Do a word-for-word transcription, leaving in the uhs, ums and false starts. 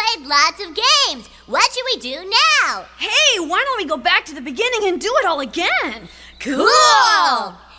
played lots of games. What should we do now? Hey, why don't we go back to the beginning and do it all again? Cool!